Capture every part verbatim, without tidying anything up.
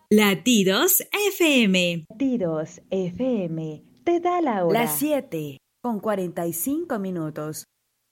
Latidos F M. Latidos F M. Te da la hora. Las siete con cuarenta y cinco minutos.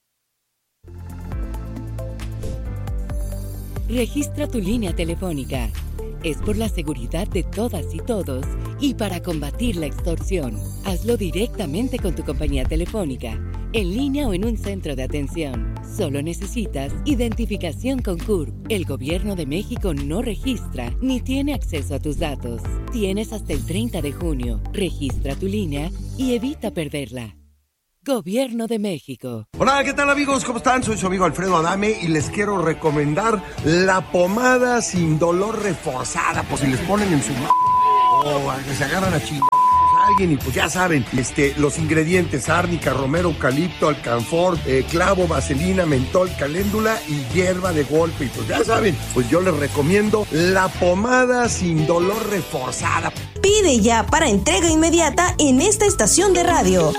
Registra tu línea telefónica. Es por la seguridad de todas y todos y para combatir la extorsión. Hazlo directamente con tu compañía telefónica, en línea o en un centro de atención. Solo necesitas identificación con C U R P. El Gobierno de México no registra ni tiene acceso a tus datos. Tienes hasta el treinta de junio. Registra tu línea y evita perderla. Gobierno de México. Hola, ¿qué tal amigos? ¿Cómo están? Soy su amigo Alfredo Adame y les quiero recomendar la pomada sin dolor reforzada. Pues si les ponen en su m***, o que se agarran a chingados a alguien y pues ya saben, este, los ingredientes: árnica, romero, eucalipto, alcanfor, eh, clavo, vaselina, mentol, caléndula y hierba de golpe. Y pues ya saben, pues yo les recomiendo la pomada sin dolor reforzada. Pide ya para entrega inmediata en esta estación de radio.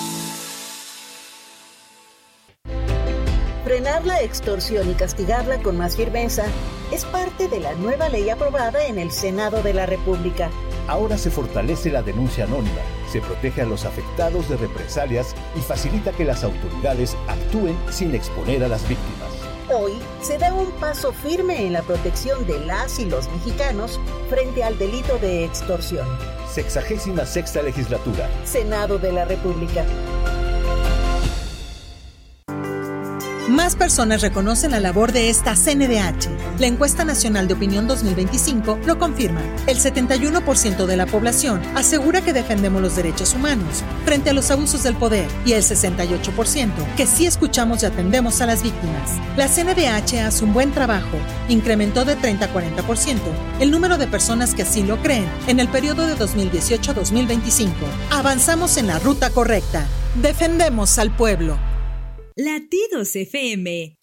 Frenar la extorsión y castigarla con más firmeza es parte de la nueva ley aprobada en el Senado de la República. Ahora se fortalece la denuncia anónima, se protege a los afectados de represalias y facilita que las autoridades actúen sin exponer a las víctimas. Hoy se da un paso firme en la protección de las y los mexicanos frente al delito de extorsión. Sexagésima sexta legislatura. Senado de la República. Más personas reconocen la labor de esta C N D H. La Encuesta Nacional de Opinión dos mil veinticinco lo confirma. El setenta y uno por ciento de la población asegura que defendemos los derechos humanos frente a los abusos del poder y el sesenta y ocho por ciento que sí escuchamos y atendemos a las víctimas. La C N D H hace un buen trabajo. Incrementó de treinta a cuarenta por ciento el número de personas que así lo creen en el periodo de dos mil dieciocho a dos mil veinticinco. Avanzamos en la ruta correcta. Defendemos al pueblo. Latidos F M.